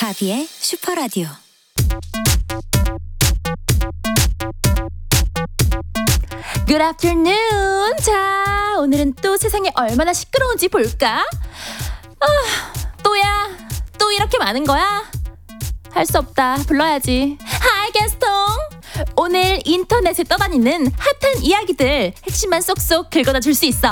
가비의 슈퍼라디오. Good afternoon. 자, 오늘은 또 세상이 얼마나 시끄러운지 볼까? 또야? 또 이렇게 많은 거야? 할 수 없다. 불러야지. Hi, 게스통. 오늘 인터넷에 떠다니는 핫한 이야기들 핵심만 쏙쏙 긁어다 줄 수 있어?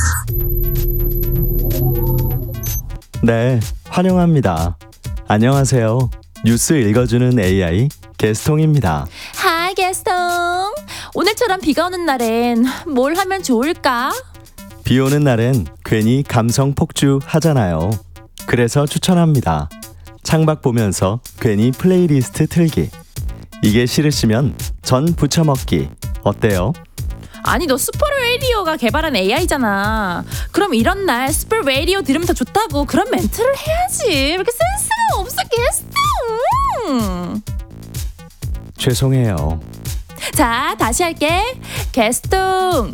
네, 환영합니다. 안녕하세요. 뉴스 읽어주는 AI 게스통입니다. Hi, 게스통. 오늘처럼 비가 오는 날엔 뭘 하면 좋을까? 비 오는 날엔 괜히 감성 폭주하잖아요. 그래서 추천합니다. 창밖 보면서 괜히 플레이리스트 틀기. 이게 싫으시면 전 부쳐 먹기. 어때요? 아니, 너 슈퍼라디오가 개발한 AI잖아. 그럼 이런 날 슈퍼라디오 들으면 더 좋다고 그런 멘트를 해야지. 왜 이렇게 센스가 없어, 게스통. 죄송해요. 자, 다시 할게. 게스통.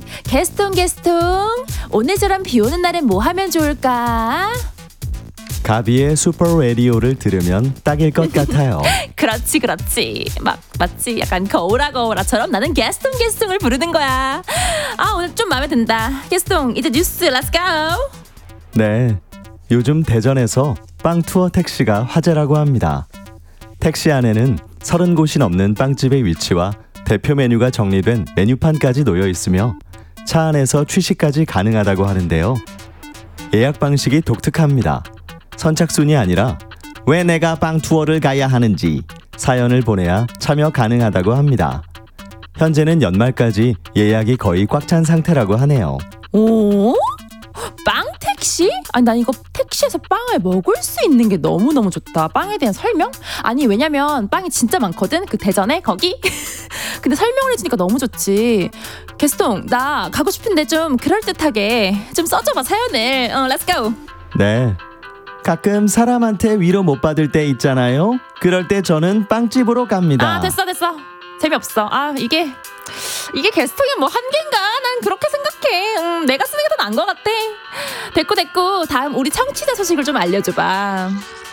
오늘처럼 비 오는 날엔 뭐 하면 좋을까? 가비의 슈퍼 라디오를 들으면 딱일 것 같아요. 그렇지. 맞지. 약간 거울아처럼 나는 게스통을 부르는 거야. 오늘 좀 마음에 든다. 게스통, 이제 뉴스 렛츠 고. 네, 요즘 대전에서 빵 투어 택시가 화제라고 합니다. 택시 안에는 30곳이 넘는 빵집의 위치와 대표 메뉴가 정리된 메뉴판까지 놓여 있으며 차 안에서 취식까지 가능하다고 하는데요. 예약 방식이 독특합니다. 선착순이 아니라 왜 내가 빵 투어를 가야 하는지 사연을 보내야 참여 가능하다고 합니다. 현재는 연말까지 예약이 거의 꽉 찬 상태라고 하네요. 오? 빵 택시? 아니, 난 이거 택시에서 빵을 먹을 수 있는 게 너무너무 좋다. 빵에 대한 설명? 아니, 왜냐면 빵이 진짜 많거든. 그 대전에 거기. 근데 설명을 해주니까 너무 좋지. 게스통, 나 가고 싶은데 좀 그럴듯하게 좀 써줘봐, 사연을. 렛츠고. 네, 가끔 사람한테 위로 못 받을 때 있잖아요. 그럴 때 저는 빵집으로 갑니다. 됐어. 재미없어. 이게 게스통의 뭐 한계인가? 난 그렇게 생각해. 내가 쓰는 게 더 나은 것 같아. 됐고. 다음 우리 청취자 소식을 좀 알려줘봐.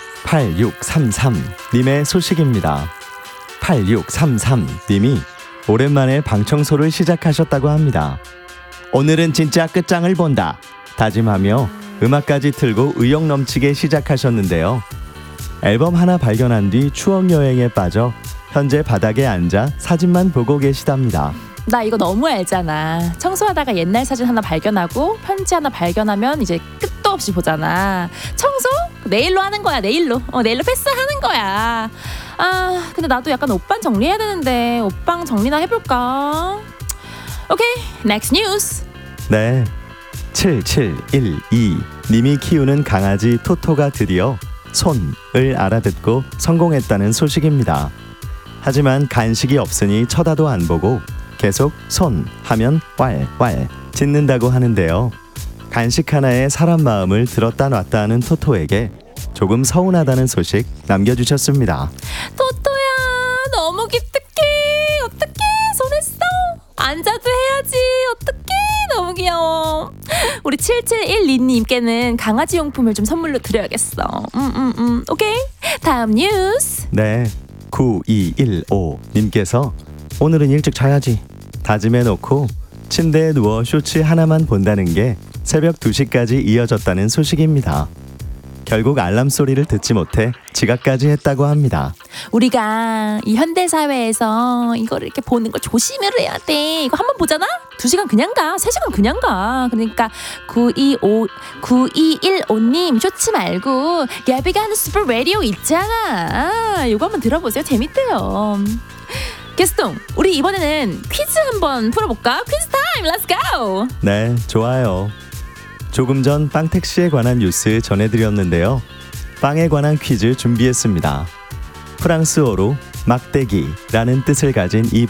8633님의 소식입니다. 8633님이 오랜만에 방청소를 시작하셨다고 합니다. 오늘은 진짜 끝장을 본다 다짐하며 음악까지 틀고 의욕 넘치게 시작하셨는데요. 앨범 하나 발견한 뒤 추억 여행에 빠져 현재 바닥에 앉아 사진만 보고 계시답니다. 나 이거 너무 알잖아. 청소하다가 옛날 사진 하나 발견하고 편지 하나 발견하면 이제 끝도 없이 보잖아. 청소? 내일로 하는 거야. 내일로 패스하는 거야. 근데 나도 약간 옷방 정리해야 되는데 옷방 정리나 해볼까? 오케이, next news. 네, 7712님이 키우는 강아지 토토가 드디어 손을 알아듣고 성공했다는 소식입니다. 하지만 간식이 없으니 쳐다도 안 보고 계속 손 하면 왈왈 짖는다고 하는데요. 간식 하나에 사람 마음을 들었다 놨다 하는 토토에게 조금 서운하다는 소식 남겨주셨습니다. 토토야, 너무 기특해. 어떡해, 손했어. 앉아도 해야지. 어떡해, 너무 귀여워. 우리 7712님께는 강아지 용품을 좀 선물로 드려야겠어. 오케이, 다음 뉴스. 네, 9215님께서 오늘은 일찍 자야지 다짐해놓고 침대에 누워 쇼츠 하나만 본다는 게 새벽 2시까지 이어졌다는 소식입니다. 결국 알람 소리를 듣지 못해 지각까지 했다고 합니다. 우리가 이 현대사회에서 이거를 이렇게 보는 걸 조심을 해야 돼. 이거 한번 보잖아? 2시간 그냥 가. 3시간 그냥 가. 그러니까 9215님 쇼츠 말고 야비가 하는 슈퍼 라디오 있잖아. 이거 한번 들어보세요. 재밌대요. 게스통, 우리 이번에는 퀴즈 한번 풀어볼까? 퀴즈 타임, 렛츠 고! 네, 좋아요. 조금 전 빵택시에 관한 뉴스 전해드렸는데요. 빵에 관한 퀴즈 준비했습니다. 프랑스어로 막대기라는 뜻을 가진 이